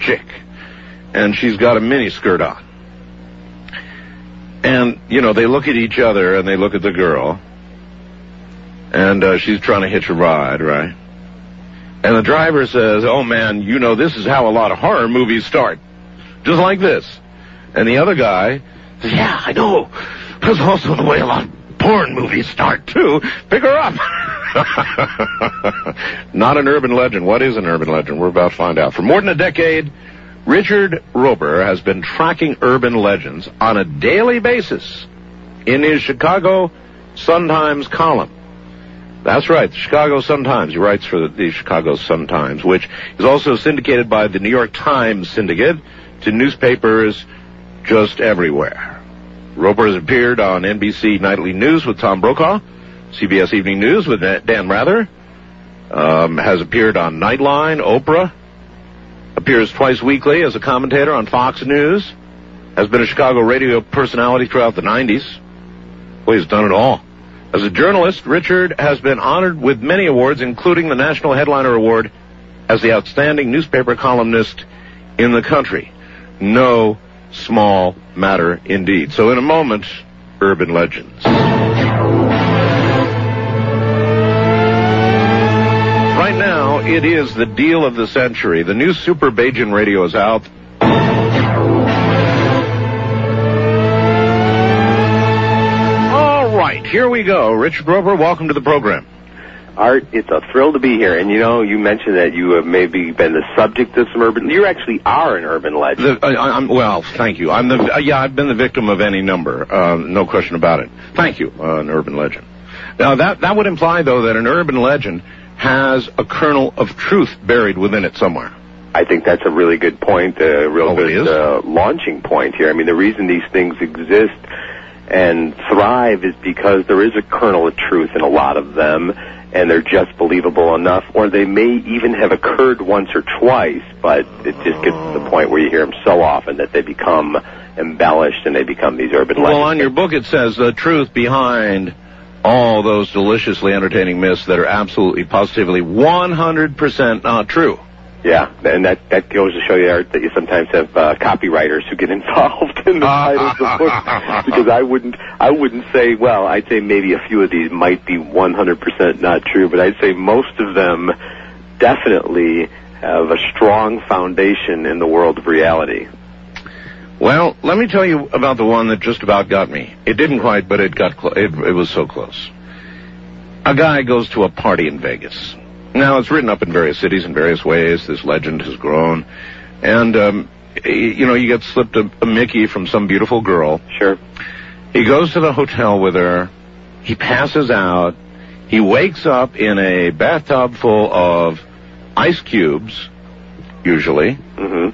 chick, and she's got a mini skirt on. And, they look at each other, and they look at the girl, and she's trying to hitch a ride, right? And the driver says, oh, man, this is how a lot of horror movies start. Just like this. And the other guy says, yeah, I know. That's also the way a lot of porn movies start, too. Pick her up. Not an urban legend. What is an urban legend? We're about to find out. For more than a decade, Richard Roeper has been tracking urban legends on a daily basis in his Chicago Sun-Times column. That's right, the Chicago Sun-Times. He writes for the Chicago Sun-Times, which is also syndicated by the New York Times Syndicate to newspapers just everywhere. Roeper has appeared on NBC Nightly News with Tom Brokaw, CBS Evening News with Dan Rather, has appeared on Nightline, Oprah, appears twice weekly as a commentator on Fox News, has been a Chicago radio personality throughout the 90s. Well, he's done it all. As a journalist, Richard has been honored with many awards, including the National Headliner Award as the outstanding newspaper columnist in the country. No small matter indeed. So in a moment, urban legends. Right now, it is the deal of the century. The new Super Bajan radio is out. Here we go. Richard Roeper, welcome to the program. Art, it's a thrill to be here. And, you mentioned that you have maybe been the subject of some urban... You actually are an urban legend. Well, thank you. I've been the victim of any number. No question about it. Thank you, an urban legend. Now, that would imply, though, that an urban legend has a kernel of truth buried within it somewhere. I think that's a really good point, a real good launching point here. I mean, the reason these things exist and thrive is because there is a kernel of truth in a lot of them, and they're just believable enough, or they may even have occurred once or twice, but it just gets to the point where you hear them so often that they become embellished and they become these urban legends. Well, on your book it says the truth behind all those deliciously entertaining myths that are absolutely, positively, 100% not true. Yeah, and that goes to show you, Art, that you sometimes have copywriters who get involved in the titles of books. Because I wouldn't say, well, I'd say maybe a few of these might be 100% not true, but I'd say most of them definitely have a strong foundation in the world of reality. Well, let me tell you about the one that just about got me. It didn't quite, but it got it was so close. A guy goes to a party in Vegas. Now, it's written up in various cities in various ways. This legend has grown. And, you get slipped a Mickey from some beautiful girl. Sure. He goes to the hotel with her. He passes out. He wakes up in a bathtub full of ice cubes, usually. Mm-hmm.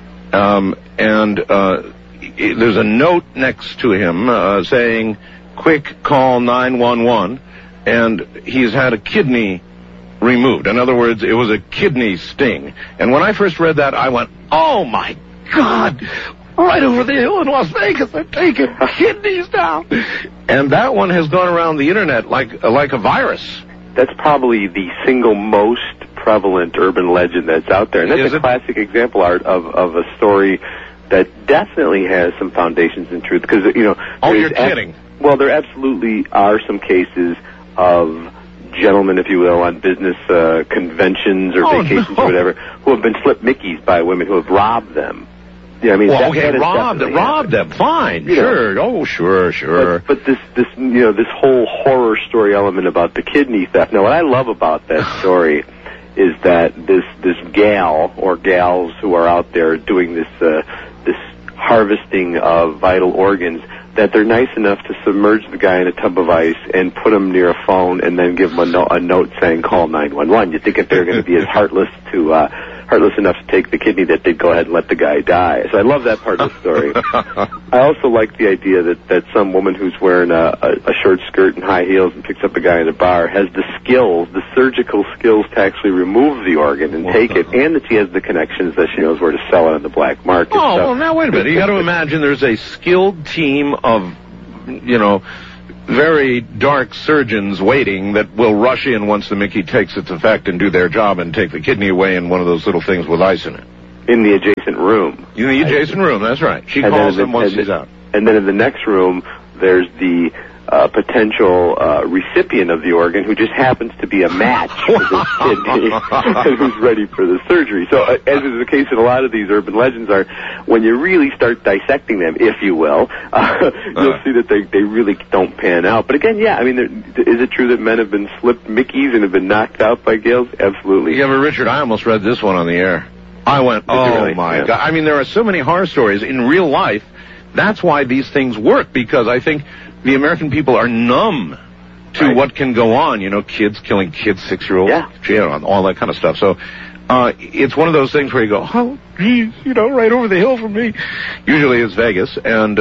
There's a note next to him saying, quick, call 911. And he's had a kidney removed. In other words, it was a kidney sting. And when I first read that, I went, oh, my God, right over the hill in Las Vegas, they're taking kidneys down. And that one has gone around the Internet like a virus. That's probably the single most prevalent urban legend that's out there. And that's a classic example, Art, of a story that definitely has some foundations in truth. Because, Oh, you're kidding. Well, there absolutely are some cases of gentlemen, if you will, on business conventions or vacations or whatever, who have been slipped Mickeys by women who have robbed them. Yeah, I mean, robbed them. Fine, sure. Oh, sure. But this whole horror story element about the kidney theft. Now, what I love about that story is that this gal or gals who are out there doing this harvesting of vital organs, that they're nice enough to submerge the guy in a tub of ice and put him near a phone and then give him a note saying, call 911. You'd think if they're going to be as heartless enough to take the kidney that they'd go ahead and let the guy die. So I love that part of the story. I also like the idea that some woman who's wearing a short skirt and high heels and picks up a guy in a bar has the surgical skills to actually remove the organ and take it, and that she has the connections that she knows where to sell it on the black market. Oh, well, now wait a minute. You got to imagine there's a skilled team of, very dark surgeons waiting that will rush in once the Mickey takes its effect and do their job and take the kidney away in one of those little things with ice in it. in the adjacent room. In the adjacent room, that's right. She calls them once she's out. And then in the next room, there's the potential recipient of the organ who just happens to be a match for this kidney and who's ready for the surgery. So, as is the case in a lot of these urban legends, are when you really start dissecting them, if you will, you'll see that they really don't pan out. But again, yeah, I mean, is it true that men have been slipped Mickeys and have been knocked out by gales? Absolutely. Yeah, but Richard, I almost read this one on the air. I went, oh my God. I mean, there are so many horror stories in real life. That's why these things work, because I think the American people are numb to what can go on. You know, kids killing kids, 6-year-olds, all that kind of stuff. So it's one of those things where you go, oh, geez, you know, right over the hill from me. Usually it's Vegas. And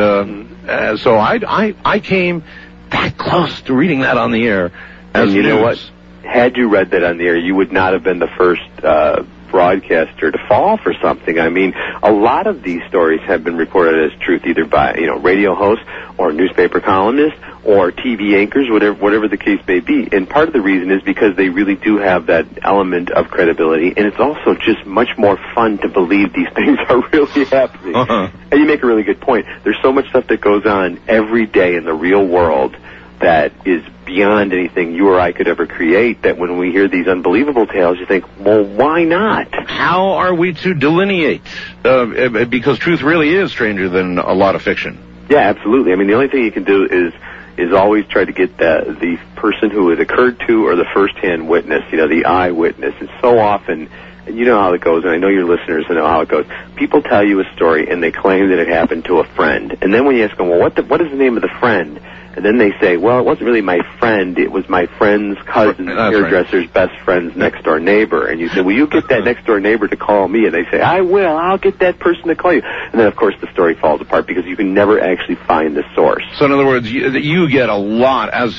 so I came that close to reading that on the air. And you know what? Had you read that on the air, you would not have been the first broadcaster to fall for something. I mean, a lot of these stories have been reported as truth, either by, you know, radio hosts or newspaper columnists or TV anchors, whatever the case may be. And part of the reason is because they really do have that element of credibility, and it's also just much more fun to believe these things are really happening. And you make a really good point. There's so much stuff that goes on every day in the real world that is beyond anything you or I could ever create, that when we hear these unbelievable tales, you think, well, why not? How are we to delineate? Because truth really is stranger than a lot of fiction. Yeah, absolutely. I mean, the only thing you can do is always try to get the person who it occurred to or the first-hand witness, you know, the eyewitness. And so often, and you know how it goes, and I know your listeners know how it goes, people tell you a story and they claim that it happened to a friend. And then when you ask them, well, what is the name of the friend? And then they say, well, it wasn't really my friend. It was my friend's cousin's hairdresser's best friend's next-door neighbor. And you say, well, you get that next-door neighbor to call me. And they say, I will. I'll get that person to call you. And then, of course, the story falls apart because you can never actually find the source. So, in other words, you get a lot, as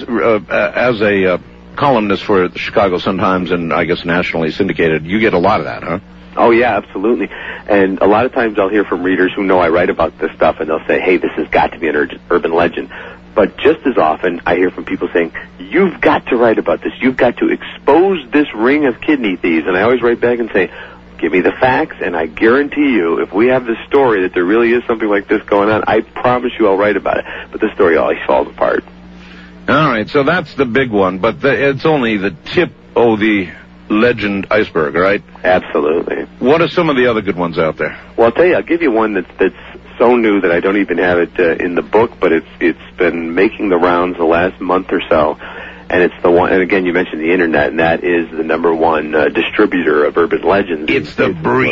a columnist for the Chicago Sun-Times and, I guess, nationally syndicated, you get a lot of that, huh? Oh, yeah, absolutely. And a lot of times I'll hear from readers who know I write about this stuff, and they'll say, hey, this has got to be an urban legend. But just as often, I hear from people saying, you've got to write about this. You've got to expose this ring of kidney thieves. And I always write back and say, give me the facts, and I guarantee you, if we have this story that there really is something like this going on, I promise you I'll write about it. But the story always falls apart. All right, so that's the big one. But it's only the tip of the legend iceberg, right? Absolutely. What are some of the other good ones out there? Well, I'll tell you, I'll give you one that's so new that I don't even have it in the book, but it's been making the rounds the last month or so. And it's the one, and again, you mentioned the internet, and that is the number one distributor of urban legends. It's the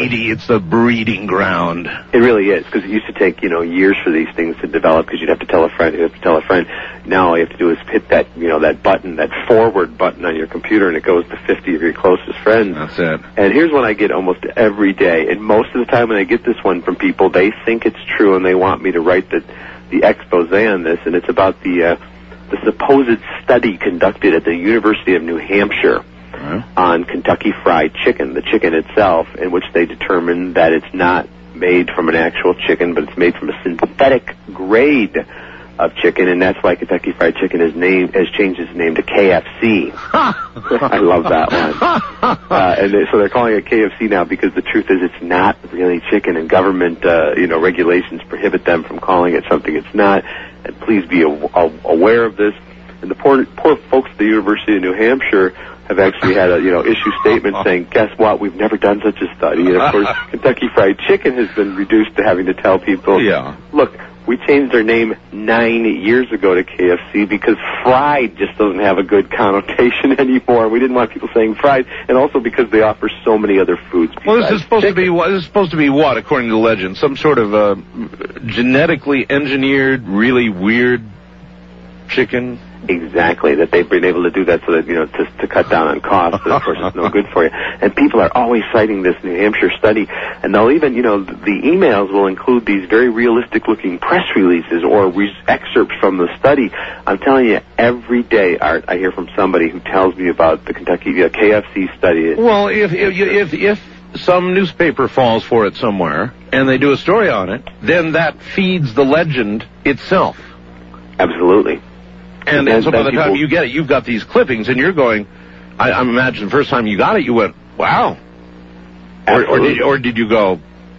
breeding ground. It really is, because it used to take, you know, years for these things to develop, because you'd have to tell a friend, Now all you have to do is hit that, you know, that button, that forward button on your computer, and it goes to 50 of your closest friends. That's it. And here's one I get almost every day, and most of the time when I get this one from people, they think it's true, and they want me to write the expose on this, and it's about the supposed study conducted at the University of New Hampshire on Kentucky Fried Chicken, the chicken itself, in which they determined that it's not made from an actual chicken, but it's made from a synthetic grade of chicken, and that's why Kentucky Fried Chicken has changed its name to KFC. I love that one. So they're calling it KFC now because the truth is it's not really chicken, and government regulations prohibit them from calling it something it's not. And please be aware of this. And the poor folks at the University of New Hampshire have actually had a issue statement saying, guess what, we've never done such a study. And of course, Kentucky Fried Chicken has been reduced to having to tell people, look, we changed our name 9 years ago to KFC because fried just doesn't have a good connotation anymore. We didn't want people saying fried, and also because they offer so many other foods. Well, this is supposed to be what, according to legend? Some sort of genetically engineered, really weird chicken? Exactly, that they've been able to do that so that, to cut down on costs, but of course it's no good for you. And people are always citing this New Hampshire study, and they'll even, the emails will include these very realistic-looking press releases or excerpts from the study. I'm telling you, every day, Art, I hear from somebody who tells me about the Kentucky KFC study. Well, if some newspaper falls for it somewhere, and they do a story on it, then that feeds the legend itself. Absolutely. And so by the time you get it, you've got these clippings, and you're going, I imagine the first time you got it, you went, wow. Or did you go,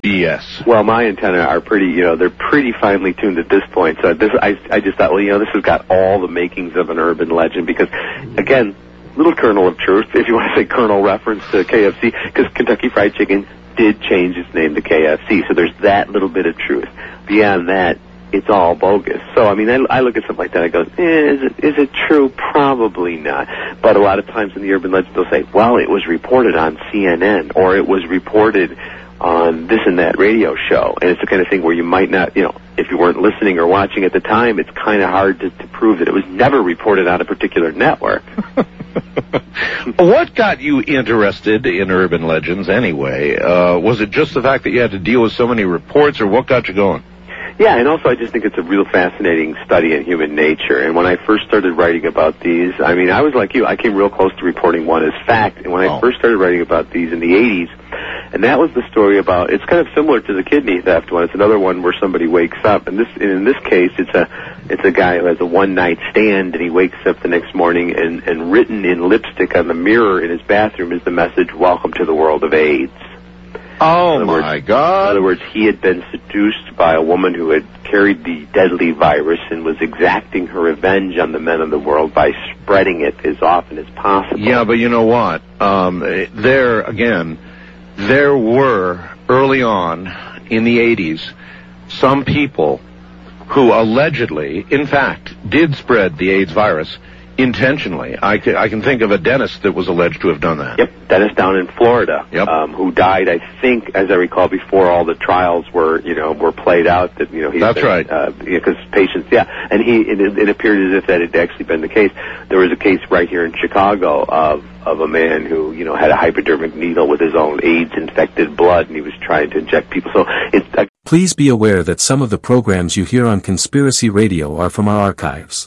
BS. Well, my antennae are pretty, they're pretty finely tuned at this point. So I just thought, well, this has got all the makings of an urban legend because, again, little kernel of truth, if you want to say kernel reference to KFC, because Kentucky Fried Chicken did change its name to KFC. So there's that little bit of truth. Beyond that, it's all bogus. So, I mean, I look at something like that, I go, is it true? Probably not. But a lot of times in the urban legend, they'll say, well, it was reported on CNN, or it was reported on this and that radio show. And it's the kind of thing where you might not, if you weren't listening or watching at the time, it's kind of hard to prove that it was never reported on a particular network. What got you interested in urban legends anyway? Was it just the fact that you had to deal with so many reports, or what got you going? Yeah, and also I just think it's a real fascinating study in human nature. And when I first started writing about these, I mean, I was like you. I came real close to reporting one as fact. And when I first started writing about these in the 80s, and that was the story about, it's kind of similar to the kidney theft one. It's another one where somebody wakes up. And in this case, it's a guy who has a one-night stand, and he wakes up the next morning, and written in lipstick on the mirror in his bathroom is the message, "Welcome to the world of AIDS." Oh, my God. In other words, he had been seduced by a woman who had carried the deadly virus and was exacting her revenge on the men of the world by spreading it as often as possible. Yeah, but you know what? There were, early on in the 80s, some people who allegedly, in fact, did spread the AIDS virus intentionally. I can think of a dentist that was alleged to have done that. Yep, dentist down in Florida, who died, I think, as I recall, before all the trials were played out. That That's right. Because patients, and it appeared as if that had actually been the case. There was a case right here in Chicago of a man who had a hypodermic needle with his own AIDS-infected blood, and he was trying to inject people. So it's. Please be aware that some of the programs you hear on Conspiracy Radio are from our archives.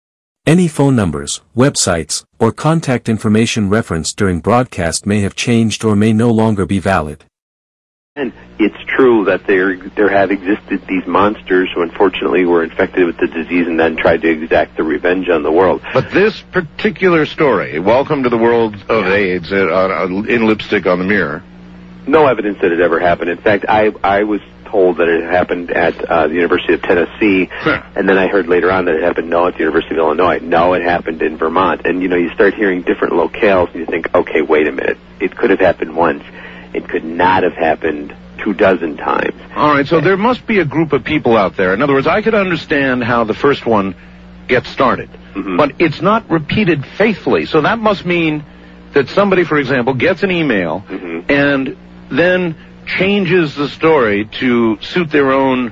Any phone numbers, websites, or contact information referenced during broadcast may have changed or may no longer be valid. And it's true that there have existed these monsters who unfortunately were infected with the disease and then tried to exact their revenge on the world. But this particular story, Welcome to the World of AIDS, in lipstick on the mirror. No evidence that it ever happened. In fact, I was told that it happened at the University of Tennessee, and then I heard later on that it happened at the University of Illinois. No, it happened in Vermont. And, you start hearing different locales, and you think, okay, wait a minute. It could have happened once. It could not have happened 24 times. All right, so there must be a group of people out there. In other words, I could understand how the first one gets started, but it's not repeated faithfully. So that must mean that somebody, for example, gets an email and then changes the story to suit their own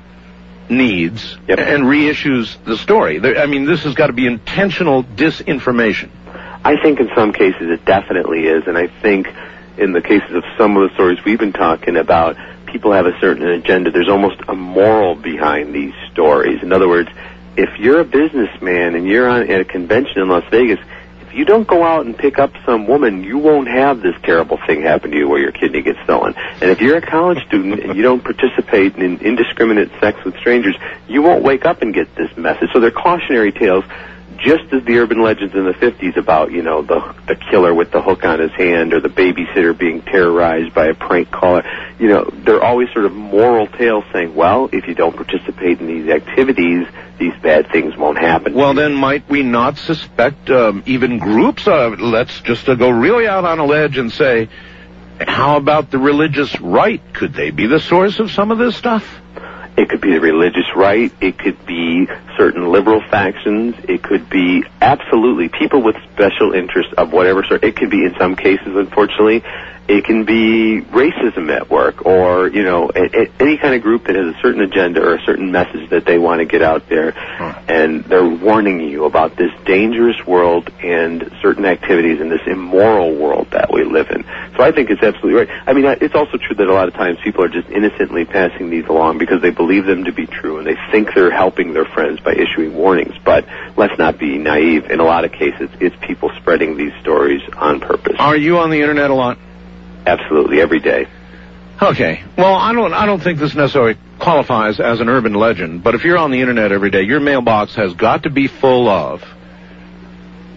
needs and reissues the story. This has got to be intentional disinformation. I think in some cases it definitely is, and I think in the cases of some of the stories we've been talking about, people have a certain agenda. There's almost a moral behind these stories. In other words, if you're a businessman and you're at a convention in Las Vegas, you don't go out and pick up some woman, you won't have this terrible thing happen to you where your kidney gets stolen. And if you're a college student and you don't participate in indiscriminate sex with strangers, you won't wake up and get this message. So they're cautionary tales, just as the urban legends in the 50s about, the killer with the hook on his hand or the babysitter being terrorized by a prank caller. They're always sort of moral tales saying, well, if you don't participate in these activities, these bad things won't happen. Well, then might we not suspect even groups? Let's just go really out on a ledge and say, how about the religious right? Could they be the source of some of this stuff? It could be the religious right. It could be certain liberal factions. It could be absolutely people with special interests of whatever sort. It could be, in some cases, unfortunately, it can be racism at work, or, any kind of group that has a certain agenda or a certain message that they want to get out there, and they're warning you about this dangerous world and certain activities in this immoral world that we live in. So I think it's absolutely right. It's also true that a lot of times people are just innocently passing these along because they believe them to be true, and they think they're helping their friends by issuing warnings. But let's not be naive. In a lot of cases, it's people spreading these stories on purpose. Are you on the internet a lot? Absolutely, every day. Okay. Well, I don't think this necessarily qualifies as an urban legend, but if you're on the internet every day, your mailbox has got to be full of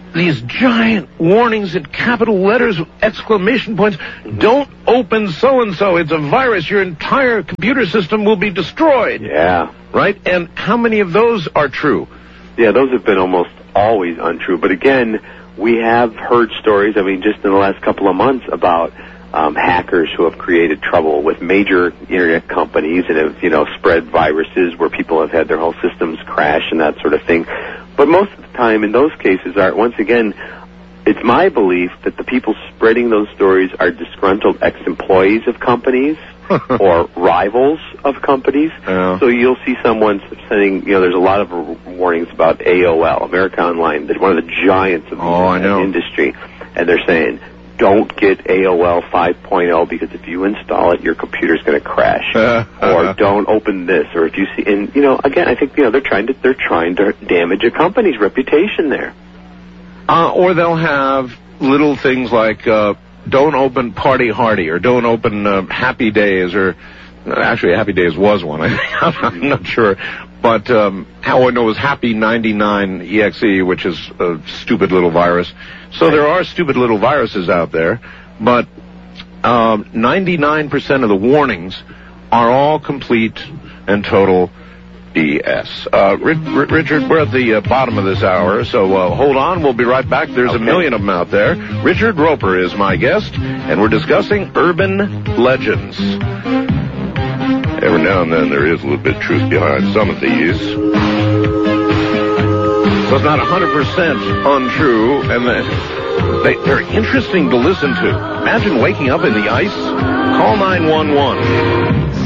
these giant warnings in capital letters, exclamation points. Don't open so-and-so. It's a virus. Your entire computer system will be destroyed. Yeah. Right? And how many of those are true? Yeah, those have been almost always untrue. But again, we have heard stories, I mean, just in the last couple of months about hackers who have created trouble with major internet companies and have, spread viruses where people have had their whole systems crash and that sort of thing. But most of the time in those cases once again, it's my belief that the people spreading those stories are disgruntled ex-employees of companies or rivals of companies. Yeah. So you'll see someone sending, there's a lot of warnings about AOL, America Online, one of the giants of the industry. And they're saying, don't get AOL 5.0 because if you install it, your computer's going to crash. Or don't open this. Or if you see, and again, I think they're trying to damage a company's reputation there. Or they'll have little things like don't open Party Hardy or don't open Happy Days or actually Happy Days was one. I'm not sure. But how I know it was Happy 99 EXE, which is a stupid little virus. So there are stupid little viruses out there, but 99% of the warnings are all complete and total BS. Richard, we're at the bottom of this hour, so hold on. We'll be right back. There's a million of them out there. Richard Roper is my guest, and we're discussing urban legends. Every now and then there is a little bit of truth behind some of these. So it's not 100% untrue, and they're interesting to listen to. Imagine waking up in the ice. Call 911.